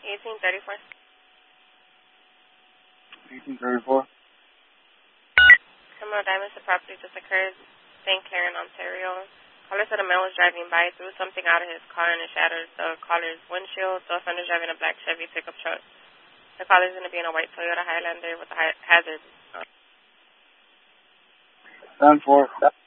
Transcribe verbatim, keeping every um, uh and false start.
eighteen thirty-four. eighteen thirty-four. Criminal damage to property just occurred, Saint Clair in Ontario. Caller said a man was driving by, threw something out of his car and it shattered the caller's windshield. The offender driving a black Chevy pickup truck. The caller is going to be in a white Toyota Highlander with a hazard. ten four.